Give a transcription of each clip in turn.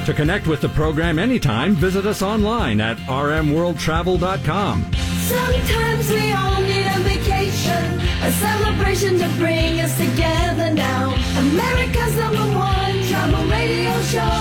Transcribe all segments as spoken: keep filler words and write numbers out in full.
To connect with the program anytime, visit us online at r m world travel dot com. Sometimes we all need a vacation, a celebration to bring us together now. America's number one travel radio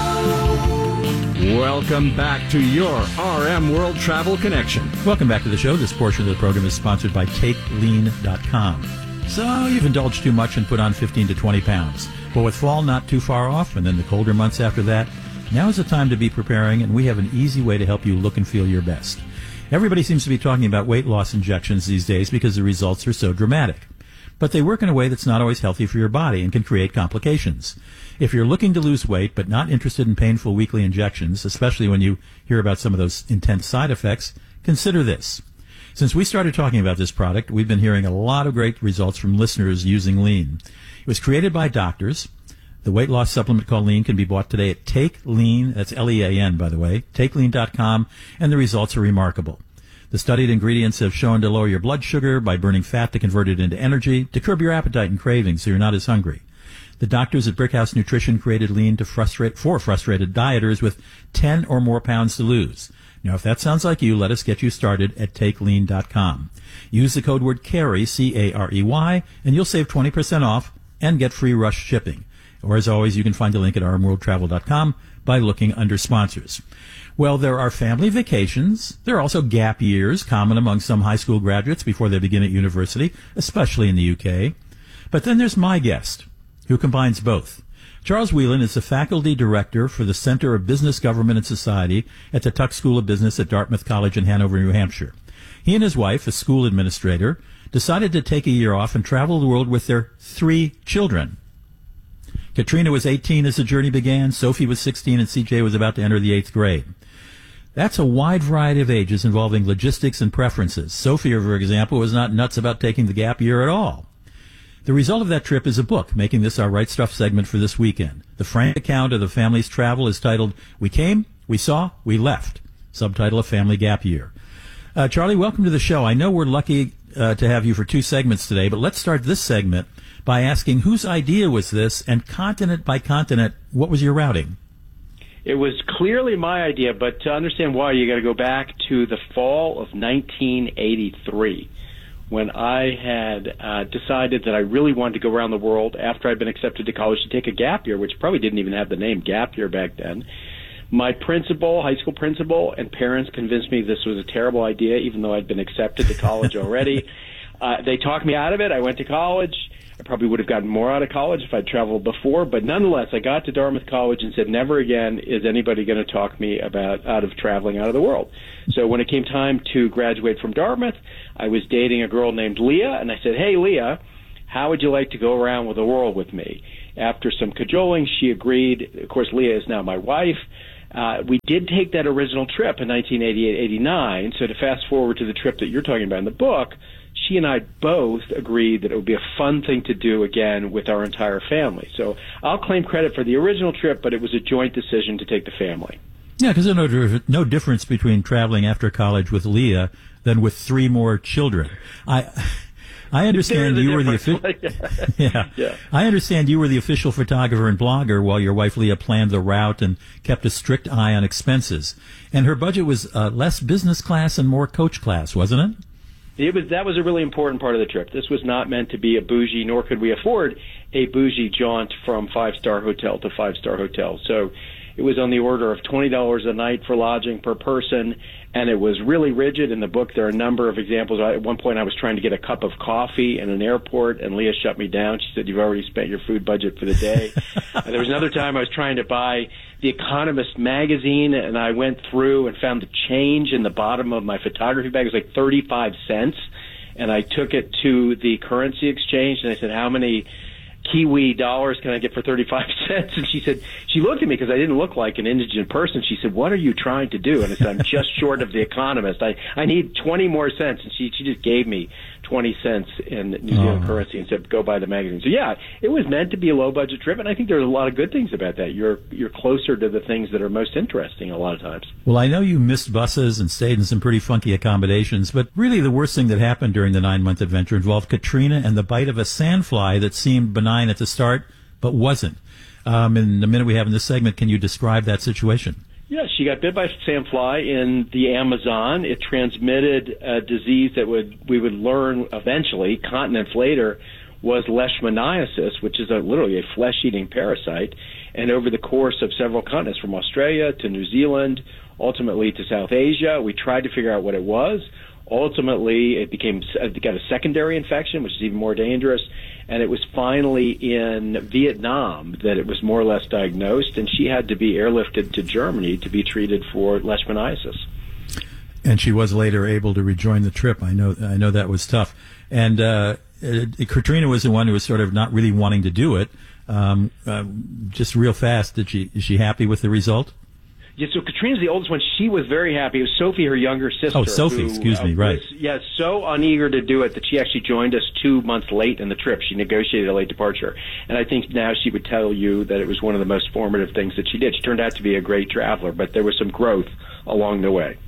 show. Welcome back to your R M World Travel Connection. Welcome back to the show. This portion of the program is sponsored by take lean dot com. So you've indulged too much and put on fifteen to twenty pounds. But with fall not too far off, and then the colder months after that, now is the time to be preparing, and we have an easy way to help you look and feel your best. Everybody seems to be talking about weight loss injections these days because the results are so dramatic. But they work in a way that's not always healthy for your body and can create complications. If you're looking to lose weight but not interested in painful weekly injections, especially when you hear about some of those intense side effects, consider this. Since we started talking about this product, we've been hearing a lot of great results from listeners using Lean. It was created by doctors. The weight loss supplement called Lean can be bought today at Take Lean, that's L E A N, by the way, take lean dot com, and the results are remarkable. The studied ingredients have shown to lower your blood sugar by burning fat to convert it into energy, to curb your appetite and cravings so you're not as hungry. The doctors at Brickhouse Nutrition created Lean to frustrate for frustrated dieters with ten or more pounds to lose. Now, if that sounds like you, let us get you started at take lean dot com. Use the code word CAREY, C A R E Y, and you'll save twenty percent off and get free rush shipping. Or as always, you can find the link at r m world travel dot com by looking under sponsors. Well, there are family vacations. There are also gap years, common among some high school graduates before they begin at university, especially in the U K. But then there's my guest, who combines both. Charles Whelan is the faculty director for the Center of Business, Government, and Society at the Tuck School of Business at Dartmouth College in Hanover, New Hampshire. He and his wife, a school administrator, decided to take a year off and travel the world with their three children. Katrina was eighteen as the journey began, Sophie was sixteen, and C J was about to enter the eighth grade. That's a wide variety of ages involving logistics and preferences. Sophie, for example, was not nuts about taking the gap year at all. The result of that trip is a book, making this our Right Stuff segment for this weekend. The frank account of the family's travel is titled, We Came, We Saw, We Left, subtitle, A Family Gap Year. Uh, Charlie, welcome to the show. I know we're lucky uh, to have you for two segments today, but let's start this segment by asking whose idea was this, and continent by continent, what was your routing? It was clearly my idea, but to understand why, you got to go back to the fall of nineteen eighty-three, when I had uh, decided that I really wanted to go around the world after I'd been accepted to college to take a gap year, which probably didn't even have the name gap year back then. My principal, high school principal, and parents convinced me this was a terrible idea, even though I'd been accepted to college already. Uh, they talked me out of it. I went to college. I probably would have gotten more out of college if I'd traveled before, but nonetheless, I got to Dartmouth College and said, never again is anybody going to talk me about out of traveling out of the world. So when it came time to graduate from Dartmouth, I was dating a girl named Leah, and I said, hey, Leah, how would you like to go around with the world with me? After some cajoling, she agreed. Of course, Leah is now my wife. Uh, we did take that original trip in nineteen eighty-eight eighty-nine, so to fast forward to the trip that you're talking about in the book, she and I both agreed that it would be a fun thing to do again with our entire family. So I'll claim credit for the original trip, but it was a joint decision to take the family. Yeah, because there's no, no difference between traveling after college with Leah than with three more children. I I understand you were the official. yeah. yeah, I understand you were the official photographer and blogger while your wife Leah planned the route and kept a strict eye on expenses. And her budget was uh, less business class and more coach class, wasn't it? It was, that was a really important part of the trip. This was not meant to be a bougie, nor could we afford a bougie jaunt from five-star hotel to five-star hotel. So it was on the order of twenty dollars a night for lodging per person, and it was really rigid. In the book, there are a number of examples. At one point, I was trying to get a cup of coffee in an airport, and Leah shut me down. She said, you've already spent your food budget for the day. And there was another time I was trying to buy The Economist magazine, and I went through and found the change in the bottom of my photography bag. It was like thirty-five cents, and I took it to the currency exchange, and I said, how many Kiwi dollars can I get for thirty-five cents? And she said, she looked at me because I didn't look like an indigent person. She said, what are you trying to do? And I said, I'm just short of The Economist. I, I need twenty more cents. And she, she just gave me twenty cents in New Zealand oh. currency and said, go buy the magazine. So yeah, it was meant to be a low budget trip. And I think there's a lot of good things about that. You're, you're closer to the things that are most interesting a lot of times. Well, I know you missed buses and stayed in some pretty funky accommodations, but really the worst thing that happened during the nine month adventure involved Katrina and the bite of a sandfly that seemed benign at the start, but wasn't. Um, in the minute we have in this segment, can you describe that situation? Yeah, she got bit by sandfly in the Amazon. It transmitted a disease that would we would learn eventually, continents later, was leishmaniasis, which is a, literally a flesh-eating parasite. And over the course of several continents, from Australia to New Zealand, ultimately to South Asia, we tried to figure out what it was. Ultimately, it became it got a secondary infection, which is even more dangerous. And it was finally in Vietnam that it was more or less diagnosed, and she had to be airlifted to Germany to be treated for leishmaniasis. And she was later able to rejoin the trip. I know I know that was tough. And uh, it, Katrina was the one who was sort of not really wanting to do it. Um, uh, just real fast, did she? Is she happy with the result? Yeah, so Katrina's the oldest one. She was very happy. It was Sophie, her younger sister. Oh, Sophie, who, excuse uh, me, right. Was, yeah, so uneager to do it that she actually joined us two months late in the trip. She negotiated a late departure. And I think now she would tell you that it was one of the most formative things that she did. She turned out to be a great traveler, but there was some growth along the way.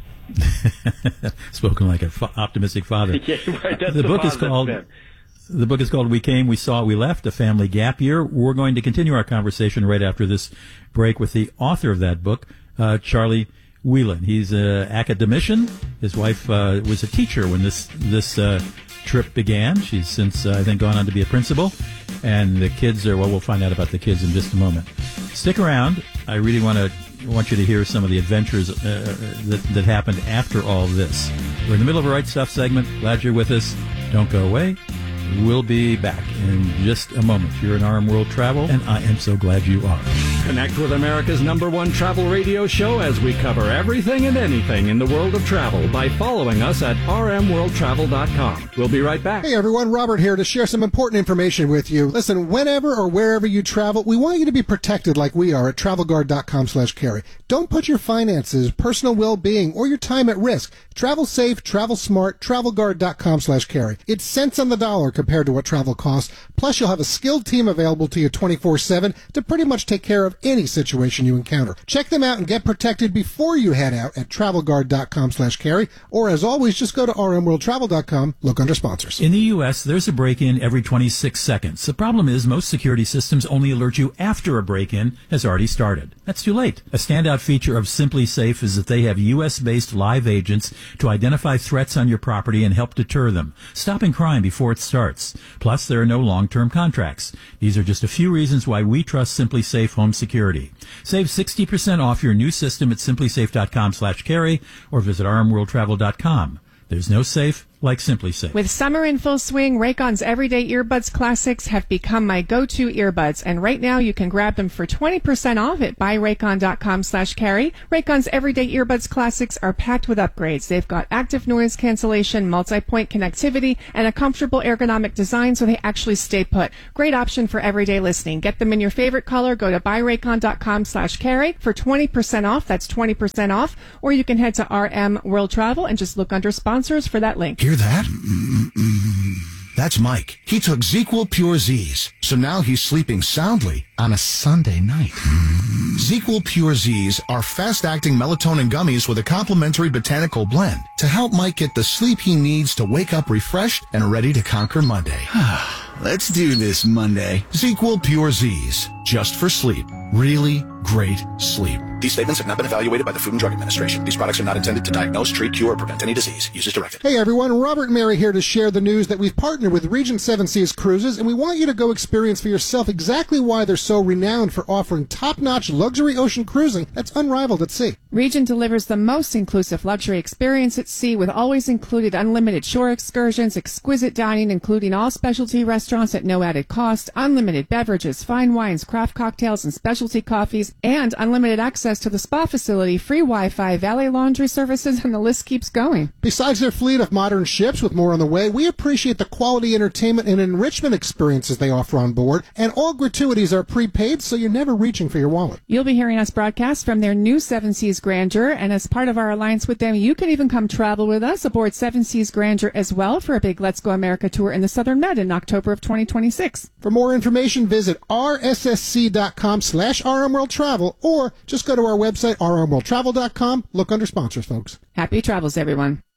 Spoken like an fa- optimistic father. Yeah, right. That's the, the book is called The book is called We Came, We Saw, We Left, A Family Gap Year. We're going to continue our conversation right after this break with the author of that book, uh, Charlie Whelan. He's an academician. His wife uh, was a teacher when this this uh, trip began. She's since, uh, I think, gone on to be a principal. And the kids are, well, we'll find out about the kids in just a moment. Stick around. I really want to want you to hear some of the adventures uh, that, that happened after all this. We're in the middle of a Right Stuff segment. Glad you're with us. Don't go away. We'll be back in just a moment. You're in R M World Travel, and I am so glad you are. Connect with America's number one travel radio show as we cover everything and anything in the world of travel by following us at r m world travel dot com. We'll be right back. Hey everyone, Robert here to share some important information with you. Listen, whenever or wherever you travel, we want you to be protected like we are at travel guard dot com slash carry. Don't put your finances, personal well-being, or your time at risk. Travel safe, travel smart, travel guard dot com slash carry. It's cents on the dollar compared to what travel costs. Plus, you'll have a skilled team available to you twenty-four seven to pretty much take care of any situation you encounter. Check them out and get protected before you head out at travel guard dot com slash carry. Or as always, just go to r m world travel dot com, look under sponsors. In the U S, there's a break-in every twenty-six seconds. The problem is most security systems only alert you after a break-in has already started. That's too late. A standout feature of Simply Safe is that they have U S-based live agents to identify threats on your property and help deter them, stopping crime before it starts. Plus, there are no long-term contracts. These are just a few reasons why we trust Simply Safe Home Security. Save sixty percent off your new system at simply safe dot com slash carry or visit r m world travel dot com. There's no safe like Simply Safe. With summer in full swing, Raycon's Everyday Earbuds Classics have become my go-to earbuds, and right now you can grab them for twenty percent off at buy raycon dot com slash carry. Raycon's Everyday Earbuds Classics are packed with upgrades. They've got active noise cancellation, multi-point connectivity, and a comfortable ergonomic design so they actually stay put. Great option for everyday listening. Get them in your favorite color. Go to buy raycon dot com slash carry for twenty percent off. That's twenty percent off. Or you can head to R M World Travel and just look under sponsors for that link. Hear that? Mm-mm-mm. That's Mike. He took ZzzQuil Pure Z's, so now he's sleeping soundly on a Sunday night. ZzzQuil Pure Z's are fast-acting melatonin gummies with a complementary botanical blend to help Mike get the sleep he needs to wake up refreshed and ready to conquer Monday. Let's do this Monday. ZzzQuil Pure Z's, just for sleep. Really great sleep. These statements have not been evaluated by the Food and Drug Administration. These products are not intended to diagnose, treat, cure, or prevent any disease. Use as directed. Hey everyone, Robert and Mary here to share the news that we've partnered with Regent Seven Seas Cruises, and we want you to go experience for yourself exactly why they're so renowned for offering top-notch luxury ocean cruising that's unrivaled at sea. Regent delivers the most inclusive luxury experience at sea with always included unlimited shore excursions, exquisite dining including all specialty restaurants at no added cost, unlimited beverages, fine wines, craft cocktails, and specialty coffees, and unlimited access to the spa facility, free Wi-Fi, valet laundry services, and the list keeps going. Besides their fleet of modern ships with more on the way, we appreciate the quality entertainment and enrichment experiences they offer on board, and all gratuities are prepaid, so you're never reaching for your wallet. You'll be hearing us broadcast from their new Seven Seas Grandeur, and as part of our alliance with them, you can even come travel with us aboard Seven Seas Grandeur as well for a big Let's Go America tour in the Southern Med in October of twenty twenty-six. For more information, visit r s s c dot com slash r m world travel or just go to our website, r m world travel dot com. Look under sponsors, folks. Happy travels, everyone.